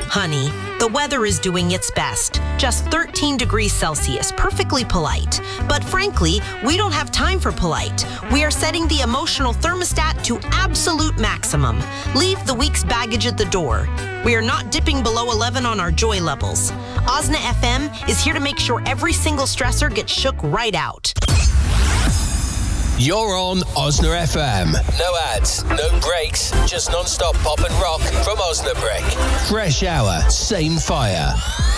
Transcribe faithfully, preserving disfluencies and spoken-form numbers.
Honey, the weather is doing its best. Just thirteen degrees Celsius, perfectly polite. But frankly, we don't have time for polite. We are setting the emotional thermostat to absolute maximum. Leave the week's baggage at the door. We are not dipping below eleven on our joy levels. Osna F M is here to make sure every single stressor gets shook right out. You're on Osna F M. No ads, no breaks, just non-stop pop and rock from Osnabrick. Fresh hour, same fire.